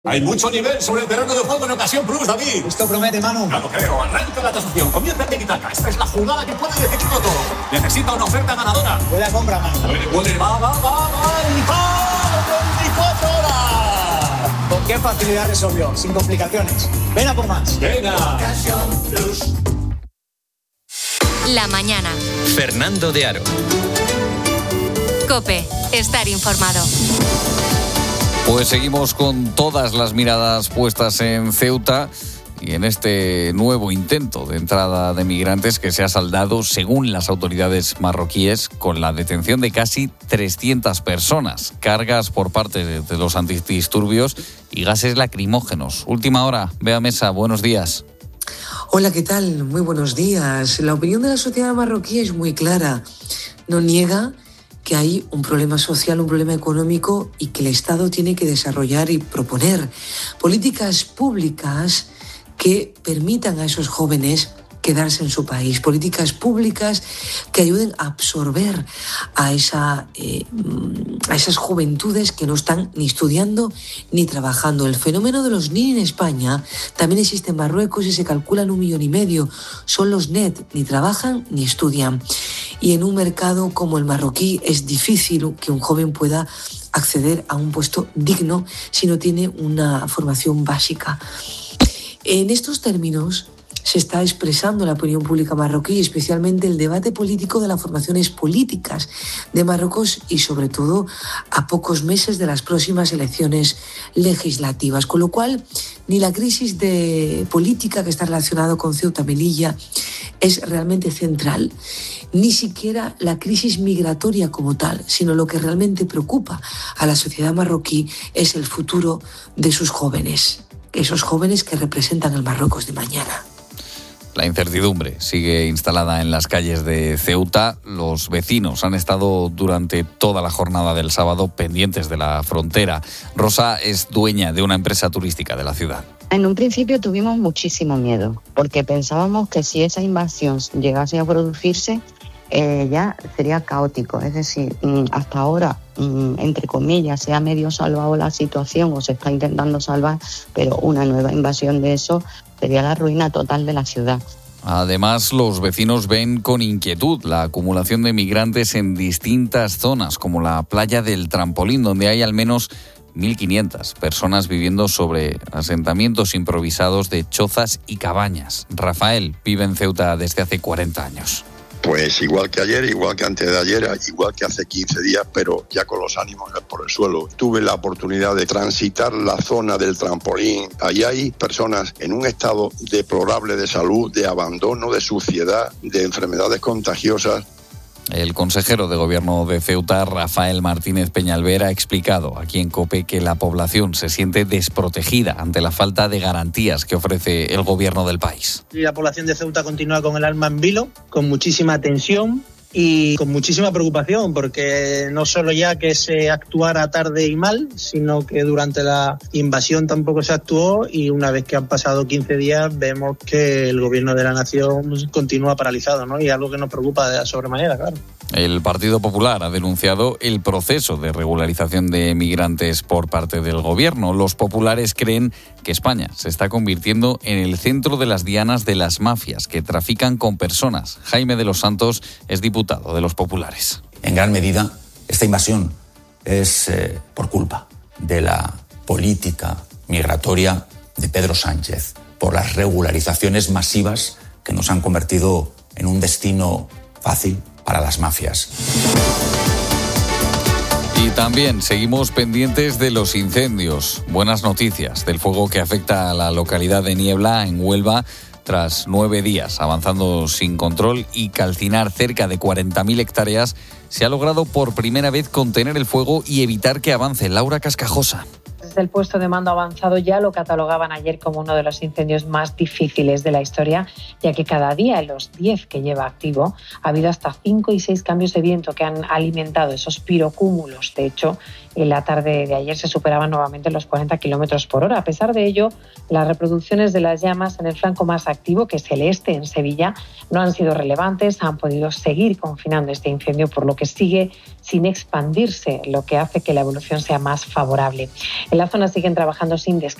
Hay mucho nivel sobre el terreno de juego en ocasión plus, David. Esto promete, Manu. Ya lo creo. Arranca la tasación. Comienza el tiki-taka. Esta es la jugada que puede decidirlo todo. Necesita una oferta ganadora. Buena compra, Manu. Puede, va. ¡Y va! 24 horas. ¿Con qué facilidad resolvió? Sin complicaciones. Ven a por más. Venga. Ocasión plus. La mañana. Fernando de Aro. COPE. Estar informado. Pues seguimos con todas las miradas puestas en Ceuta y en este nuevo intento de entrada de migrantes que se ha saldado, según las autoridades marroquíes, con la detención de casi 300 personas, cargas por parte de los antidisturbios y gases lacrimógenos. Última hora, Bea Mesa, buenos días. Hola, ¿qué tal? Muy buenos días. La opinión de la sociedad marroquí es muy clara. No niega que hay un problema social, un problema económico y que el Estado tiene que desarrollar y proponer políticas públicas que permitan a esos jóvenes quedarse en su país, políticas públicas que ayuden a absorber a esas juventudes que no están ni estudiando ni trabajando. El fenómeno de los NEET en España también existe en Marruecos y se calculan 1,5 millones. Son los NEET, ni trabajan ni estudian. Y en un mercado como el marroquí es difícil que un joven pueda acceder a un puesto digno si no tiene una formación básica. En estos términos se está expresando la opinión pública marroquí, especialmente el debate político de las formaciones políticas de Marruecos y sobre todo a pocos meses de las próximas elecciones legislativas. Con lo cual, ni la crisis de política que está relacionada con Ceuta Melilla es realmente central, ni siquiera la crisis migratoria como tal, sino lo que realmente preocupa a la sociedad marroquí es el futuro de sus jóvenes, esos jóvenes que representan el Marruecos de mañana. La incertidumbre sigue instalada en las calles de Ceuta. Los vecinos han estado durante toda la jornada del sábado pendientes de la frontera. Rosa es dueña de una empresa turística de la ciudad. En un principio tuvimos muchísimo miedo, porque pensábamos que si esa invasión llegase a producirse, ya sería caótico. Es decir, hasta ahora, entre comillas, se ha medio salvado la situación o se está intentando salvar, pero una nueva invasión de eso sería la ruina total de la ciudad. Además, los vecinos ven con inquietud la acumulación de migrantes en distintas zonas, como la playa del Trampolín, donde hay al menos 1.500 personas viviendo sobre asentamientos improvisados de chozas y cabañas. Rafael vive en Ceuta desde hace 40 años. Pues igual que ayer, igual que antes de ayer, igual que hace 15 días, pero ya con los ánimos por el suelo. Tuve la oportunidad de transitar la zona del Trampolín. Allí hay personas en un estado deplorable de salud, de abandono, de suciedad, de enfermedades contagiosas. El consejero de Gobierno de Ceuta, Rafael Martínez Peñalver, ha explicado aquí en COPE que la población se siente desprotegida ante la falta de garantías que ofrece el Gobierno del país. La población de Ceuta continúa con el alma en vilo, con muchísima tensión y con muchísima preocupación, porque no solo ya que se actuara tarde y mal, sino que durante la invasión tampoco se actuó, y una vez que han pasado 15 días vemos que el gobierno de la nación continúa paralizado, ¿no? Y algo que nos preocupa de sobremanera, claro. El Partido Popular ha denunciado el proceso de regularización de migrantes por parte del gobierno. Los populares creen que España se está convirtiendo en el centro de las dianas de las mafias que trafican con personas. Jaime de los Santos es diputado de los populares. En gran medida, esta invasión es por culpa de la política migratoria de Pedro Sánchez, por las regularizaciones masivas que nos han convertido en un destino fácil para las mafias. Y también seguimos pendientes de los incendios. Buenas noticias del fuego que afecta a la localidad de Niebla, en Huelva, tras 9 días avanzando sin control y calcinar cerca de 40.000 hectáreas. Se ha logrado por primera vez contener el fuego y evitar que avance. Laura Cascajosa. Desde el puesto de mando avanzado ya lo catalogaban ayer como uno de los incendios más difíciles de la historia, ya que cada día en los 10 que lleva activo ha habido hasta 5 y 6 cambios de viento que han alimentado esos pirocúmulos. De hecho, en la tarde de ayer se superaban nuevamente los 40 kilómetros por hora. A pesar de ello, las reproducciones de las llamas en el flanco más activo, que es el este, en Sevilla, no han sido relevantes. Han podido seguir confinando este incendio, por lo que sigue sin expandirse, lo que hace que la evolución sea más favorable. En la zona siguen trabajando sin descanso